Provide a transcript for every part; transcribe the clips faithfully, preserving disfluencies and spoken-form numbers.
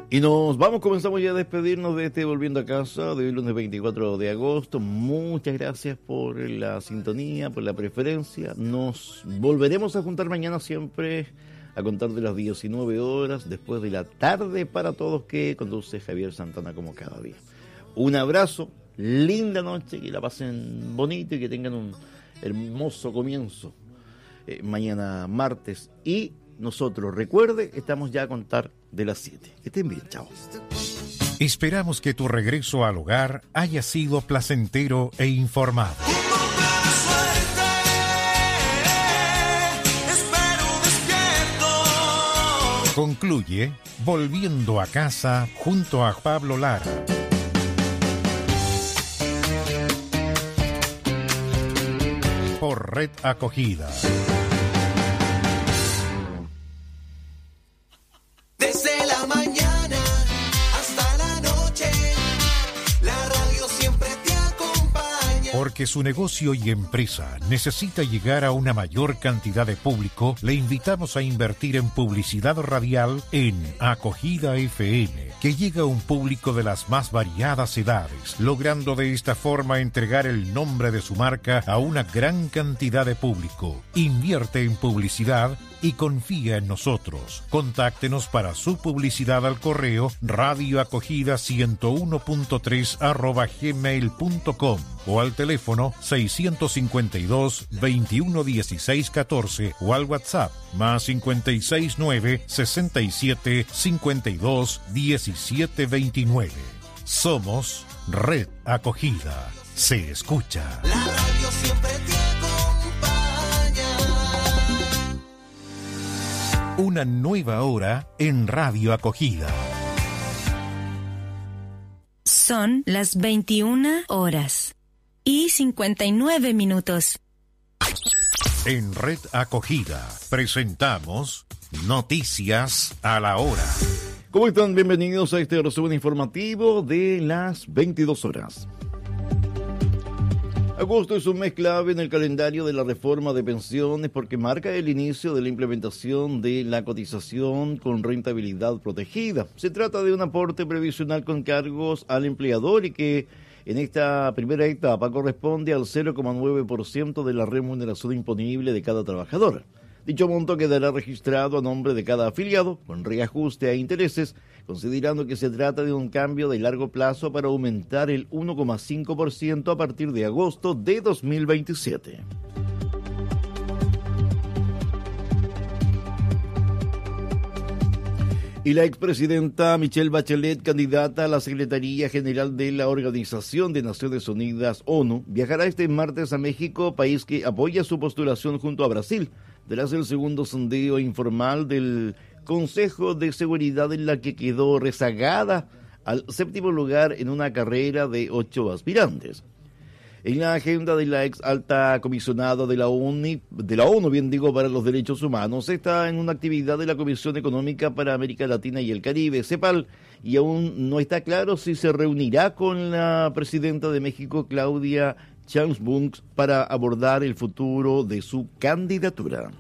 Y nos vamos, comenzamos ya a despedirnos de este Volviendo a Casa de hoy, lunes veinticuatro de agosto. Muchas gracias por la sintonía, por la preferencia. Nos volveremos a juntar mañana siempre a contar de las diecinueve horas, después de la tarde para todos, que conduce Javier Santana como cada día. Un abrazo, linda noche, que la pasen bonito y que tengan un hermoso comienzo eh, mañana martes. Y nosotros, recuerde, estamos ya a contar de las siete. Que estén bien, chao. Esperamos que tu regreso al hogar haya sido placentero e informado. Concluye Volviendo a Casa junto a Pablo Lara. Por Red Acogida. Desde la mañana hasta la noche, la radio siempre te acompaña. Porque su negocio y empresa necesita llegar a una mayor cantidad de público, le invitamos a invertir en publicidad radial en Acogida F M, que llega a un público de las más variadas edades, logrando de esta forma entregar el nombre de su marca a una gran cantidad de público. Invierte en publicidad y confía en nosotros. Contáctenos para su publicidad al correo radioacogida ciento uno punto tres arroba gmail punto com o al teléfono seiscientos cincuenta y dos, veintiuno dieciséis catorce o al WhatsApp más cincuenta y seis nueve, sesenta y siete, cincuenta y dos, diecisiete veintinueve. Somos Red Acogida. Se escucha. La radio siempre te acompaña. Una nueva hora en Radio Acogida. Son las veintiuna horas y cincuenta y nueve minutos. En Red Acogida presentamos Noticias a la Hora. ¿Cómo están? Bienvenidos a este resumen informativo de las veintidós horas. Agosto es un mes clave en el calendario de la reforma de pensiones porque marca el inicio de la implementación de la cotización con rentabilidad protegida. Se trata de un aporte previsional con cargos al empleador y que en esta primera etapa corresponde al cero coma nueve por ciento de la remuneración imponible de cada trabajador. Dicho monto quedará registrado a nombre de cada afiliado, con reajuste a intereses, considerando que se trata de un cambio de largo plazo para aumentar el uno coma cinco por ciento a partir de agosto de dos mil veintisiete. Y la expresidenta Michelle Bachelet, candidata a la Secretaría General de la Organización de Naciones Unidas, ONU, viajará este martes a México, país que apoya su postulación junto a Brasil, tras el segundo sondeo informal del Consejo de Seguridad en la que quedó rezagada al séptimo lugar en una carrera de ocho aspirantes. En la agenda de la ex alta comisionada de la ONU, de la ONU, bien digo, para los derechos humanos, está en una actividad de la Comisión Económica para América Latina y el Caribe, CEPAL, y aún no está claro si se reunirá con la presidenta de México, Claudia Sheinbaum, para abordar el futuro de su candidatura.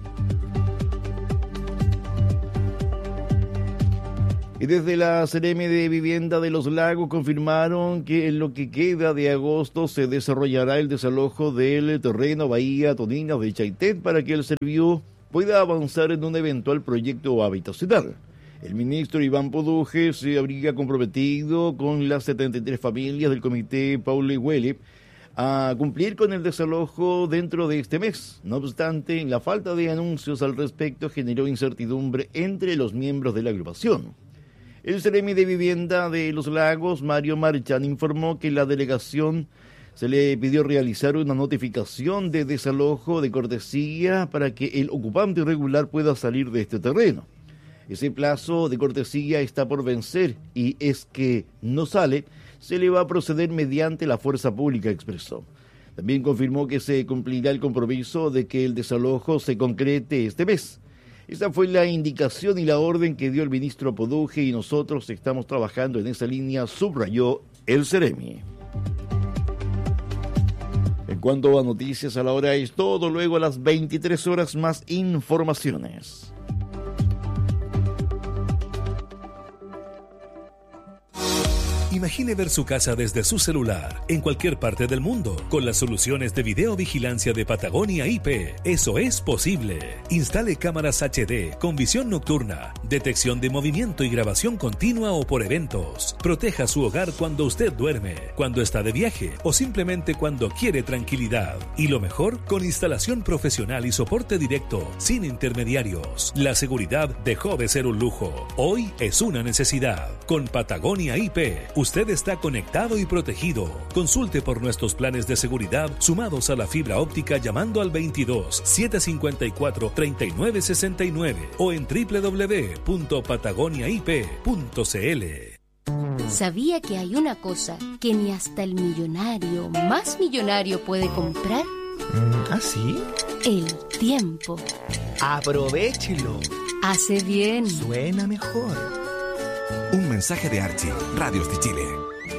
Y desde la Seremi de Vivienda de Los Lagos confirmaron que en lo que queda de agosto se desarrollará el desalojo del terreno Bahía Toninas de Chaitén para que el Serviú pueda avanzar en un eventual proyecto habitacional. El ministro Iván Poduje se habría comprometido con las setenta y tres familias del comité Pauli Huele a cumplir con el desalojo dentro de este mes. No obstante, la falta de anuncios al respecto generó incertidumbre entre los miembros de la agrupación. El Seremi de Vivienda de Los Lagos, Mario Marchán, informó que la delegación se le pidió realizar una notificación de desalojo de cortesía para que el ocupante irregular pueda salir de este terreno. Ese plazo de cortesía está por vencer y es que no sale, se le va a proceder mediante la fuerza pública, expresó. También confirmó que se cumplirá el compromiso de que el desalojo se concrete este mes. Esta fue la indicación y la orden que dio el ministro Poduje y nosotros estamos trabajando en esa línea, subrayó el Seremi. En cuanto a noticias a la hora es todo, luego a las veintitrés horas más informaciones. Imagine ver su casa desde su celular, en cualquier parte del mundo, con las soluciones de videovigilancia de Patagonia I P. Eso es posible. Instale cámaras H D con visión nocturna, detección de movimiento y grabación continua o por eventos. Proteja su hogar cuando usted duerme, cuando está de viaje o simplemente cuando quiere tranquilidad. Y lo mejor, con instalación profesional y soporte directo, sin intermediarios. La seguridad dejó de ser un lujo. Hoy es una necesidad. Con Patagonia I P, usted está conectado y protegido. Consulte por nuestros planes de seguridad sumados a la fibra óptica llamando al veintidós, setecientos cincuenta y cuatro, treinta y nueve sesenta y nueve o en doble u doble u doble u punto patagonia i p punto c l. ¿Sabía que hay una cosa que ni hasta el millonario más millonario puede comprar? ¿Ah, sí? El tiempo. Aprovéchelo. Hace bien. Suena mejor. Un mensaje de Archie, Radios de Chile.